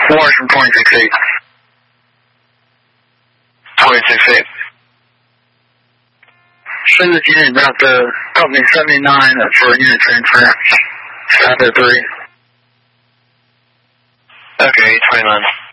More from 26-8. 26-8. Send this unit down to company 79 for a unit transfer. Stop at 3. Okay, 29.